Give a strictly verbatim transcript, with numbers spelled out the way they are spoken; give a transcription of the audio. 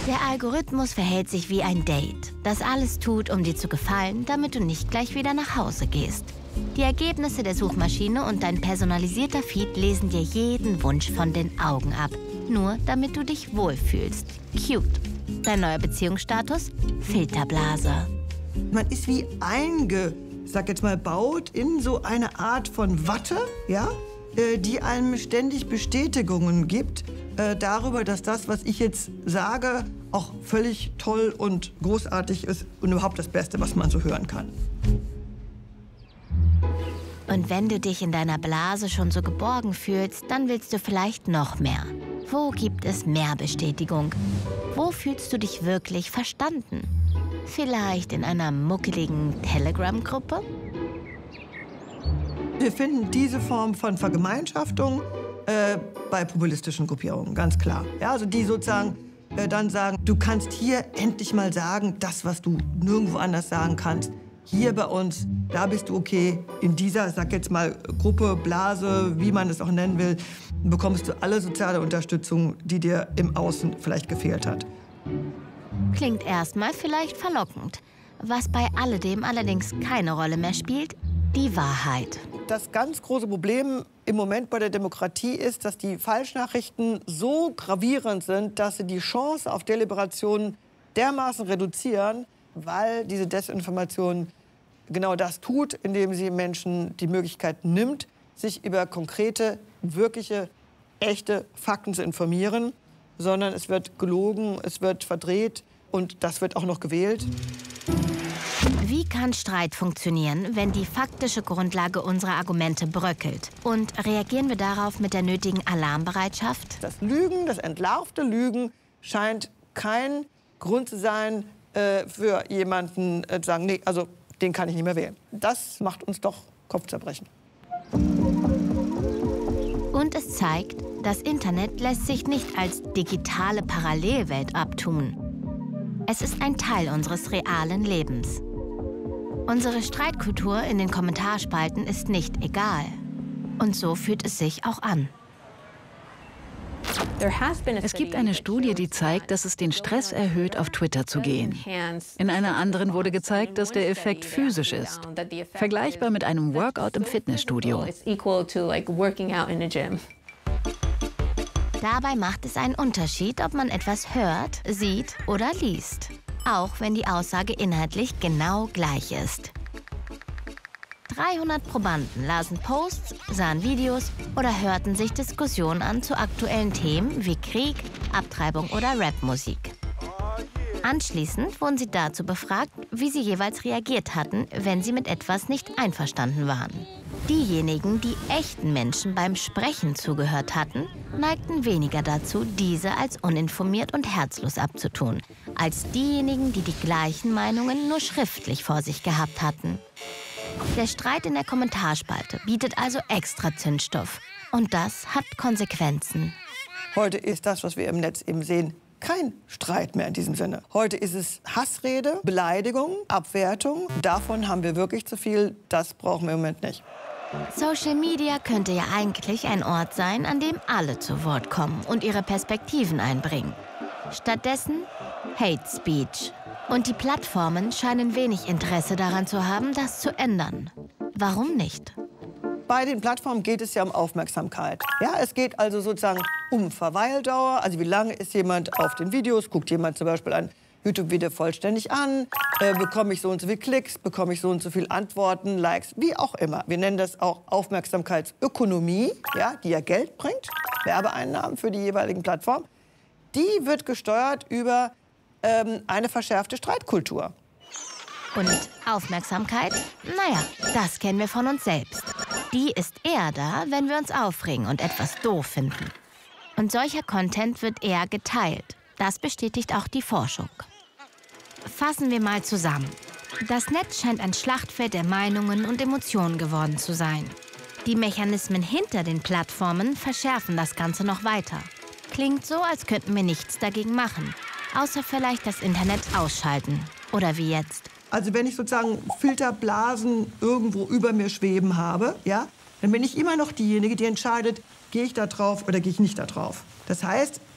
Der Algorithmus verhält sich wie ein Date, das alles tut, um dir zu gefallen, damit du nicht gleich wieder nach Hause gehst. Die Ergebnisse der Suchmaschine und dein personalisierter Feed lesen dir jeden Wunsch von den Augen ab. Nur damit du dich wohlfühlst. Cute. Dein neuer Beziehungsstatus? Filterblase. Man ist wie einge, sag jetzt mal, baut in so eine Art von Watte, ja, äh, die einem ständig Bestätigungen gibt äh, darüber, dass das, was ich jetzt sage, auch völlig toll und großartig ist und überhaupt das Beste, was man so hören kann. Und wenn du dich in deiner Blase schon so geborgen fühlst, dann willst du vielleicht noch mehr. Wo gibt es mehr Bestätigung? Wo fühlst du dich wirklich verstanden? Vielleicht in einer muckeligen Telegram-Gruppe? Wir finden diese Form von Vergemeinschaftung äh, bei populistischen Gruppierungen, ganz klar. Ja, also die sozusagen äh, dann sagen, du kannst hier endlich mal sagen, das, was du nirgendwo anders sagen kannst. Hier bei uns, da bist du okay. In dieser, sag jetzt mal, Gruppe, Blase, wie man es auch nennen will, bekommst du alle soziale Unterstützung, die dir im Außen vielleicht gefehlt hat. Klingt erstmal vielleicht verlockend. Was bei alledem allerdings keine Rolle mehr spielt, die Wahrheit. Das ganz große Problem im Moment bei der Demokratie ist, dass die Falschnachrichten so gravierend sind, dass sie die Chance auf Deliberation dermaßen reduzieren, weil diese Desinformation genau das tut, indem sie Menschen die Möglichkeit nimmt, sich über konkrete, wirkliche, echte Fakten zu informieren, sondern es wird gelogen, es wird verdreht und das wird auch noch gewählt. Wie kann Streit funktionieren, wenn die faktische Grundlage unserer Argumente bröckelt? Und reagieren wir darauf mit der nötigen Alarmbereitschaft? Das Lügen, das entlarvte Lügen scheint kein Grund zu sein, für jemanden äh, zu sagen, nee, also den kann ich nicht mehr wählen. Das macht uns doch Kopfzerbrechen. Und es zeigt, das Internet lässt sich nicht als digitale Parallelwelt abtun. Es ist ein Teil unseres realen Lebens. Unsere Streitkultur in den Kommentarspalten ist nicht egal. Und so fühlt es sich auch an. Es gibt eine Studie, die zeigt, dass es den Stress erhöht, auf Twitter zu gehen. In einer anderen wurde gezeigt, dass der Effekt physisch ist. Vergleichbar mit einem Workout im Fitnessstudio. Dabei macht es einen Unterschied, ob man etwas hört, sieht oder liest. Auch wenn die Aussage inhaltlich genau gleich ist. dreihundert Probanden lasen Posts, sahen Videos oder hörten sich Diskussionen an zu aktuellen Themen wie Krieg, Abtreibung oder Rapmusik. Anschließend wurden sie dazu befragt, wie sie jeweils reagiert hatten, wenn sie mit etwas nicht einverstanden waren. Diejenigen, die echten Menschen beim Sprechen zugehört hatten, neigten weniger dazu, diese als uninformiert und herzlos abzutun, als diejenigen, die die gleichen Meinungen nur schriftlich vor sich gehabt hatten. Der Streit in der Kommentarspalte bietet also extra Zündstoff. Und das hat Konsequenzen. Heute ist das, was wir im Netz eben sehen, kein Streit mehr in diesem Sinne. Heute ist es Hassrede, Beleidigung, Abwertung. Davon haben wir wirklich zu viel. Das brauchen wir im Moment nicht. Social Media könnte ja eigentlich ein Ort sein, an dem alle zu Wort kommen und ihre Perspektiven einbringen. Stattdessen Hate Speech. Und die Plattformen scheinen wenig Interesse daran zu haben, das zu ändern. Warum nicht? Bei den Plattformen geht es ja um Aufmerksamkeit. Ja, es geht also sozusagen um Verweildauer. Also wie lange ist jemand auf den Videos? Guckt jemand zum Beispiel ein YouTube-Video vollständig an? Äh, bekomme ich so und so viele Klicks? Bekomme ich so und so viele Antworten, Likes? Wie auch immer. Wir nennen das auch Aufmerksamkeitsökonomie, ja, die ja Geld bringt. Werbeeinnahmen für die jeweiligen Plattformen. Die wird gesteuert über ähm, eine verschärfte Streitkultur. Und Aufmerksamkeit? Naja, das kennen wir von uns selbst. Die ist eher da, wenn wir uns aufregen und etwas doof finden. Und solcher Content wird eher geteilt. Das bestätigt auch die Forschung. Fassen wir mal zusammen. Das Netz scheint ein Schlachtfeld der Meinungen und Emotionen geworden zu sein. Die Mechanismen hinter den Plattformen verschärfen das Ganze noch weiter. Klingt so, als könnten wir nichts dagegen machen. Außer vielleicht das Internet ausschalten. Oder wie jetzt? Also wenn ich sozusagen Filterblasen irgendwo über mir schweben habe, ja, dann bin ich immer noch diejenige, die entscheidet, gehe ich da drauf oder gehe ich nicht da drauf. Das heißt,